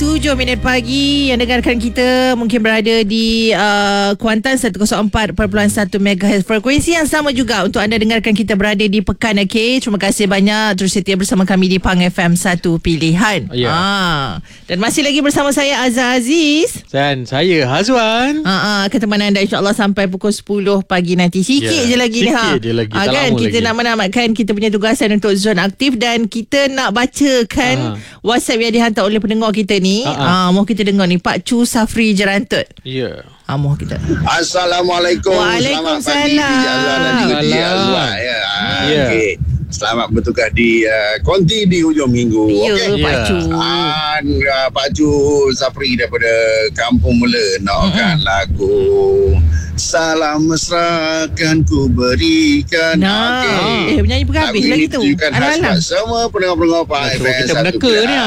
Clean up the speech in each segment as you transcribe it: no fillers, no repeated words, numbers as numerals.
7 minit pagi. Yang dengarkan kita mungkin berada di Kuantan 104.1 MHz. Frekuensi yang sama juga untuk anda dengarkan kita berada di Pekan. Okay, terima kasih banyak terus setia bersama kami di Pang FM 1 Pilihan. Dan masih lagi bersama saya Azhar Aziz dan saya Hazwan. Ketemuan anda insyaAllah sampai pukul 10 pagi nanti. Sikit je lagi ni. Sikit je lagi. Kan kita nak menamatkan kita punya tugasan untuk zon aktif. Dan kita nak bacakan WhatsApp yang dihantar oleh pendengar kita ni. Mau kita dengar ni Pak Chu Safri Jerantut. Ya. Mau kita. Assalamualaikum. Waalaikumsalam. Selamat pagi Azwan. Okay. Selamat bertugas di konti di hujung minggu. Okey, Pak Chu. Pak Chu Safri daripada Kampung Mula nakkan lagu Salam Mesra kan ku berikan. Menyanyi berhabis lagi tu. Alah-alah. Semua pendengar-pendengar Pak FM kita meneka ni.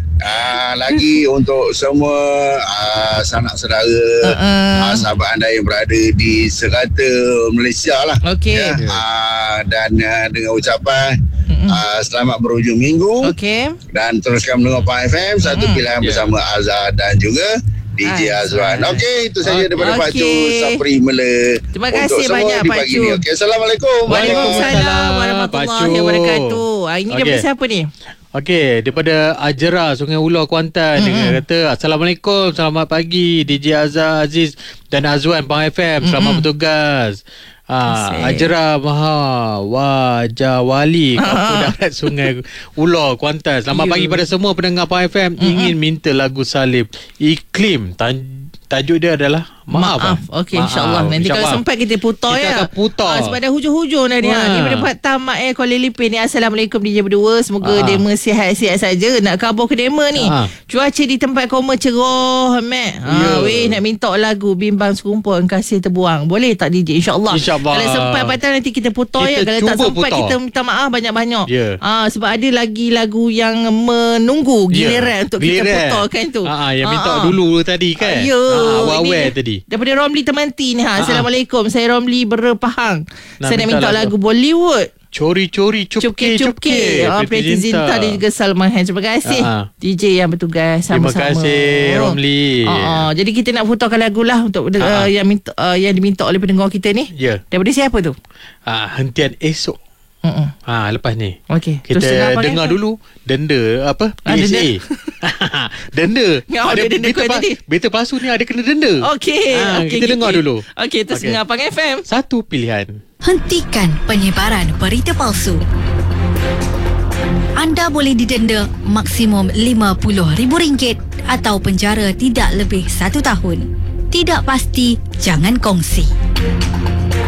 Lagi untuk semua sanak saudara, sahabat anda yang berada di serata Malaysia lah. Okey. Dan dengan ucapan selamat berhujung minggu. Okey. Dan teruskan mendengar Pak FM Satu Pilihan bersama Azhar dan juga DJ Azwan. Okey, itu saja daripada Pak Chu Safri Mela. Terima kasih banyak Pak Chu. Okey, Assalamualaikum. Waalaikumsalam warahmatullahi wabarakatuh. Ini daripada siapa ni? Okey, daripada Ajra Sungai Ular Kuantan. Dia kata Assalamualaikum, selamat pagi DJ Azhar Aziz dan Azwan Pang FM. Selamat bertugas. Ajra Maha Wajawali Kampung Darat Sungai Ular Kuantan. Selamat pagi pada semua pendengar Pang FM. Ingin minta lagu Salib Iklim. Tajuk dia adalah Maaf. Okey, insyaAllah. Nanti kalau sempat kita putar kita akan putar. Sebab dah hujung-hujung dah ni. Daripada Pak Tamak Kuala Lumpur ni. Assalamualaikum DJ berdua. Semoga dema sihat-sihat saja. Nak khabar ke dema ni. Cuaca di tempat koma cerah, Mat. Weh, nak minta lagu Bimbang Serumpun Kasih Terbuang. Boleh tak DJ? InsyaAllah. Kalau sempat patah nanti kita putar kita Kalau tak sempat putar. kita minta maaf banyak-banyak. Sebab ada lagi lagu yang menunggu giliran untuk kita putarkan tu. Yang minta dulu tadi kan. Awal tadi. Daripada Romli Temanti ni. Assalamualaikum. Saya Romli Berpahang. Saya nak minta lagu Bollywood. Curi-curi Cupke. Preti Zinta dan juga Salman Han. Terima kasih DJ yang bertugas sama-sama. Terima kasih Romli. Jadi kita nak putarkan lagu lah untuk yang diminta oleh pendengar kita ni. Daripada siapa tu? Hentian Esok. Lepas ni kita dengar dulu Denda PSA. Denda. Berita palsu ni ada kena denda. Kita dengar dulu. Terus dengar Pang FM Satu Pilihan. Hentikan penyebaran berita palsu. Anda boleh didenda maksimum RM50,000 atau penjara tidak lebih 1 tahun. Tidak pasti, jangan kongsi.